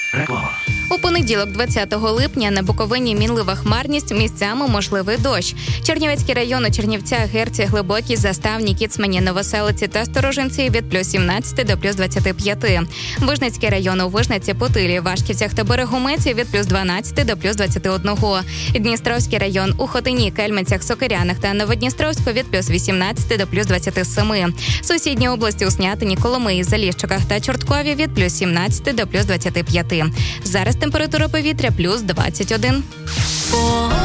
Реклама. У понеділок, 20 липня, на Буковині мінлива хмарність, місцями можливий дощ. Чернівецький район у Чернівцях, Герці, Глибокій, Заставні, Кіцмані, Новоселиці та Сторожинці від плюс 17 до плюс 25. Вижницький район у Вижниці, Путилі, Вашківцях та Берегомеці від плюс 12 до плюс 21. Дністровський район у Хотині, Кельменцях, Сокирянах та Новодністровську від плюс 18 до плюс 27. Сусідні області у Снятині, Коломиї, Заліщиках та Чорткові від плюс 17 до плюс 25. Зараз температура повітря плюс 21.